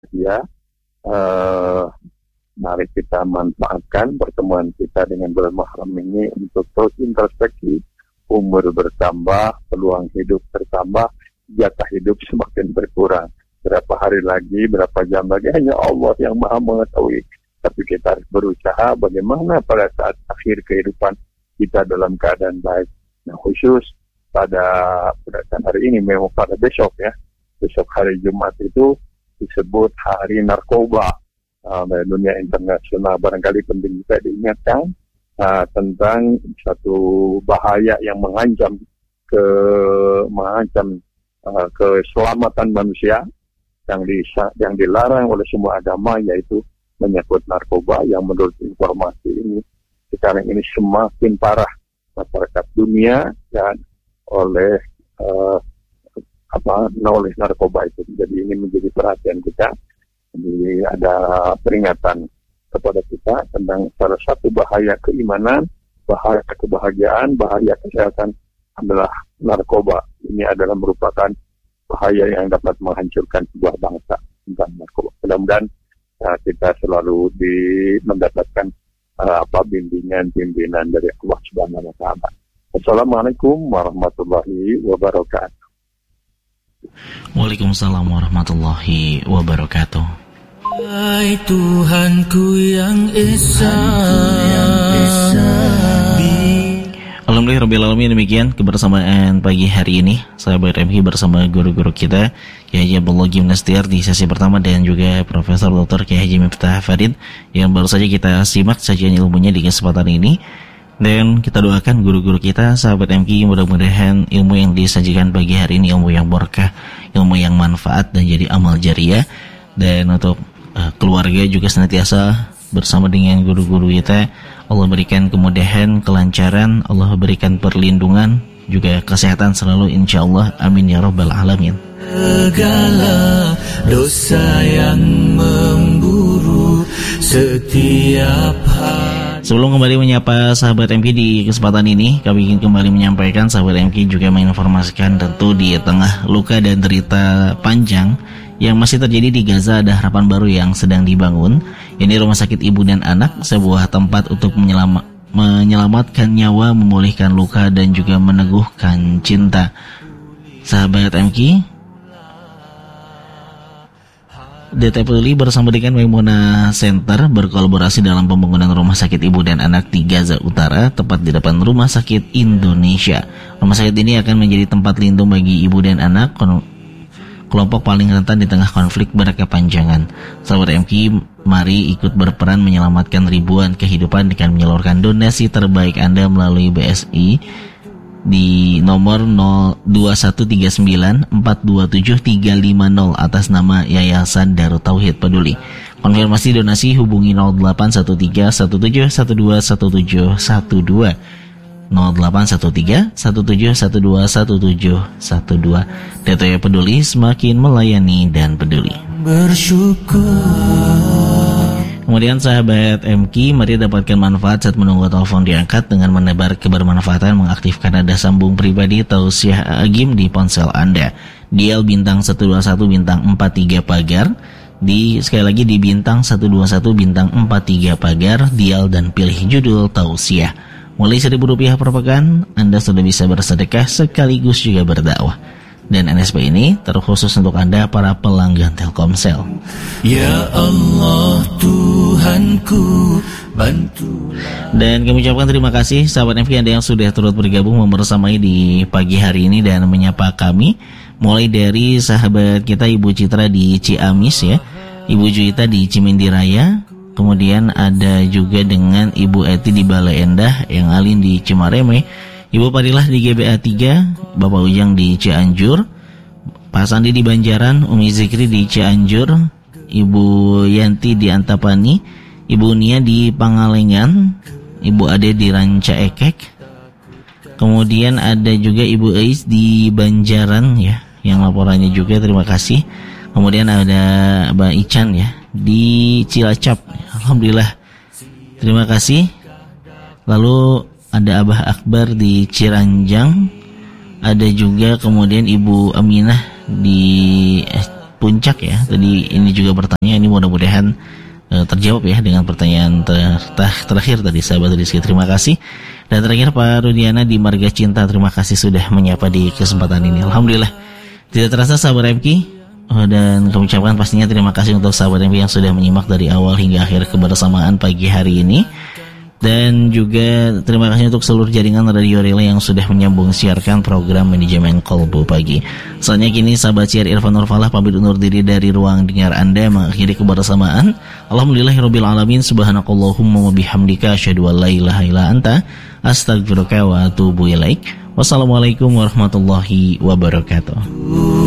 bersedia. Mari kita manfaatkan pertemuan kita dengan bulan Muharram ini untuk terus introspeksi. Umur bertambah, peluang hidup bertambah, jatah hidup semakin berkurang. Berapa hari lagi, berapa jam lagi, hanya Allah yang Maha mengetahui. Tapi kita harus berusaha bagaimana pada saat akhir kehidupan kita dalam keadaan baik. Nah, khusus pada hari ini, memang pada besok ya, besok hari Jumat itu disebut Hari Narkoba dunia internasional. Barangkali penting juga diingatkan tentang satu bahaya yang mengancam keselamatan manusia yang dilarang oleh semua agama, yaitu menyangkut narkoba, yang menurut informasi ini sekarang ini semakin parah masyarakat dunia dan oleh narkoba itu. Jadi ini menjadi perhatian kita. Jadi ada peringatan kepada kita tentang salah satu bahaya keimanan, bahaya kebahagiaan, bahaya kesehatan adalah narkoba. Ini adalah merupakan bahaya yang dapat menghancurkan sebuah bangsa tentang narkoba. Mudah-mudahan kita selalu mendapatkan bimbingan dari Allah Subhanahu wa Ta'ala. Assalamualaikum warahmatullahi wabarakatuh. Waalaikumsalam warahmatullahi wabarakatuh. Hai Tuhanku yang Esa. Alhamdulillah Rabbil Alamin, demikian kebersamaan pagi hari ini sahabat MK bersama guru-guru kita Kiai Haji Abdullah Gimnastiar di sesi pertama, dan juga Profesor Dr. Kiai Haji Miftah Farid yang baru saja kita simak sajian ilmunya di kesempatan ini. Dan kita doakan guru-guru kita, sahabat MK, mudah-mudahan ilmu yang disajikan pagi hari ini ilmu yang berkah, ilmu yang manfaat dan jadi amal jariah. Dan untuk keluarga juga senantiasa bersama dengan guru-guru kita, Allah berikan kemudahan, kelancaran, Allah berikan perlindungan, juga kesehatan selalu insyaallah. Amin ya rabbal alamin. Segala dosa yang memburu setiap hari. Sebelum kembali menyapa sahabat MK di kesempatan ini, kami ingin kembali menyampaikan sahabat MK juga menginformasikan tentu di tengah luka dan derita panjang yang masih terjadi di Gaza, ada harapan baru yang sedang dibangun. Ini Rumah Sakit Ibu dan Anak, sebuah tempat untuk menyelamatkan nyawa, memulihkan luka, dan juga meneguhkan cinta. Sahabat MK, DT Peduli bersama dengan Maimuna Center berkolaborasi dalam pembangunan Rumah Sakit Ibu dan Anak di Gaza Utara, tepat di depan Rumah Sakit Indonesia. Rumah sakit ini akan menjadi tempat lindung bagi ibu dan anak, kelompok paling rentan di tengah konflik berkepanjangan. Sahabat MK, mari ikut berperan menyelamatkan ribuan kehidupan dengan menyalurkan donasi terbaik Anda melalui BSI di nomor 02139427350 atas nama Yayasan Darut Tauhid Peduli. Konfirmasi donasi hubungi 081317121712 081317121712. DTW Peduli, semakin melayani dan peduli. Bersyukur. Kemudian sahabat MK, mari dapatkan manfaat saat menunggu telepon diangkat dengan menebar kebermanfaatan mengaktifkan nada sambung pribadi tausiah agim di ponsel Anda. Dial bintang 121 bintang 43 pagar. Sekali lagi di bintang 121 bintang 43 pagar, dial dan pilih judul tausiah. Mulai Rp1.000 per pekan, Anda sudah bisa bersedekah sekaligus juga berdakwah. Dan NSP ini terkhusus untuk Anda para pelanggan Telkomsel. Ya Allah Tuhanku, bantulah. Dan kami ucapkan terima kasih sahabat MK Anda yang sudah turut bergabung membersamai di pagi hari ini dan menyapa kami. Mulai dari sahabat kita Ibu Citra di Ciamis ya, Ibu Juita di Cimindi Raya, kemudian ada juga dengan Ibu Eti di Bale Endah, yang Alin di Cimareme, Ibu Padilah di GBA 3, Bapak Ujang di Cianjur, Pak Sandi di Banjaran, Umi Zikri di Cianjur, Ibu Yanti di Antapani, Ibu Nia di Pangalengan, Ibu Ade di Ranca Ekek, kemudian ada juga Ibu Ais di Banjaran ya, yang laporannya juga terima kasih. Kemudian ada Mbak Ican ya di Cilacap, alhamdulillah terima kasih. Lalu ada Abah Akbar di Ciranjang, ada juga kemudian Ibu Aminah di Puncak ya. Tadi ini juga bertanya, ini mudah-mudahan terjawab ya dengan pertanyaan terakhir tadi sahabat Rizky. Terima kasih. Dan terakhir Pak Rudiana di Marga Cinta, terima kasih sudah menyapa di kesempatan ini. Alhamdulillah tidak terasa sahabat Rizky, dan kami ucapkan pastinya terima kasih untuk sahabat Rizky yang sudah menyimak dari awal hingga akhir kebersamaan pagi hari ini. Dan juga terima kasih untuk seluruh jaringan Radio Relay yang sudah menyambung siarkan program Manajemen Kolbu Pagi. Soalnya kini sahabat siar Irfan Nurfalah pamit undur diri dari ruang dengar Anda, mengakhiri kebersamaan. Alhamdulillahirabbil alamin, subhanakallahumma wa bihamdika asyhadu an la ilaha illa anta astaghfiruka wa atubu ilaik. Wassalamualaikum warahmatullahi wabarakatuh.